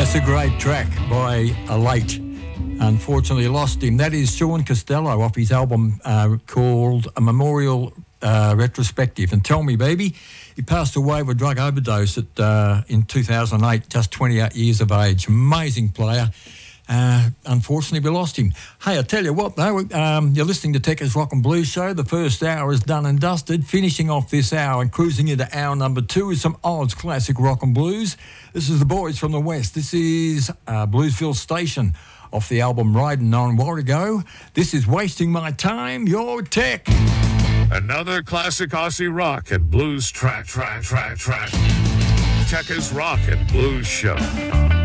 That's a great track by Elate. Unfortunately lost him. That is Sean Costello off his album called A Memorial Retrospective. And Tell Me Baby, he passed away of a drug overdose in 2008, just 28 years of age. Amazing player. Unfortunately, we lost him. Hey, I tell you what, though, you're listening to Techers Rock and Blues Show. The first hour is done and dusted. Finishing off this hour and cruising into hour number 2 is some Oz classic rock and blues. This is the boys from the West. This is Bluesville Station off the album Riding on Warrego. This is Wasting My Time, Your Tech. Another classic Aussie rock and blues track. Techers Rock and Blues Show.